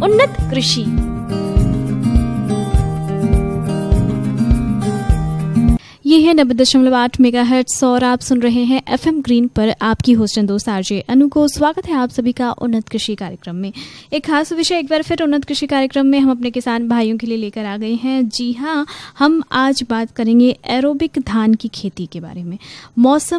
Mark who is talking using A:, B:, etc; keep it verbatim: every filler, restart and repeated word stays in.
A: उन्नत कृषि। ये है नब्बे दशमलव आठ मेगा हर्ट्ज और आप सुन रहे हैं एफएम ग्रीन पर आपकी होस्ट दोस्त आरजे अनु को। स्वागत है आप सभी का उन्नत कृषि कार्यक्रम में। एक खास विषय एक बार फिर उन्नत कृषि कार्यक्रम में हम अपने किसान भाइयों के लिए लेकर आ गए हैं। जी हाँ, हम आज बात करेंगे एरोबिक धान की खेती के बारे में। मौसम